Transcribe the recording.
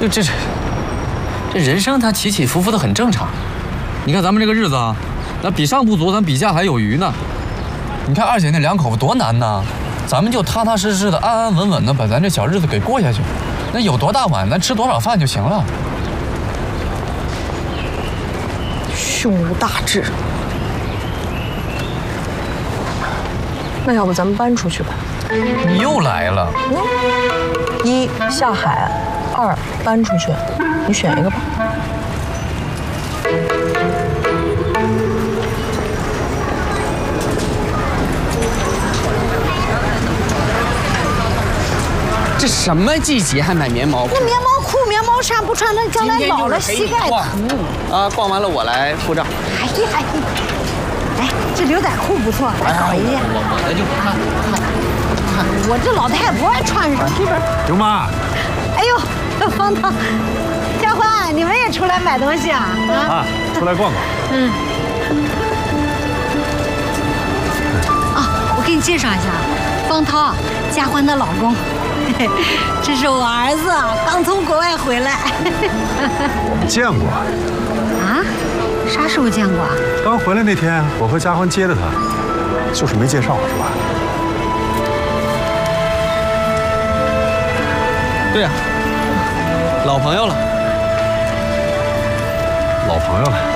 就这人生它起起伏伏的很正常。你看咱们这个日子啊，咱比上不足，咱比下还有余呢。你看二姐那两口子多难呐，咱们就踏踏实实的、安安稳稳的把咱这小日子给过下去。那有多大碗，咱吃多少饭就行了。 胸无大志。那要不咱们搬出去吧？ 你又来了。 一下海，二搬出去，你选一个吧。 这什么季节还买棉毛裤？ 那棉毛裤、棉毛衫不穿，那将来老了膝盖疼。 啊，逛完了我来付账。 哎呀，哎，这牛仔裤不错，来搞一件。 我就看。 我这老太婆还穿上这边。 刘妈。 哎呦，方涛、佳欢，你们也出来买东西啊？ 啊，出来逛逛。 啊，我给你介绍一下，方涛，佳欢的老公。这是我儿子，刚从国外回来。 见过。 啊？啥时候见过啊？ 刚回来那天，我和佳欢接的他，就是没介绍，是吧？ 对呀，老朋友了。 老朋友了。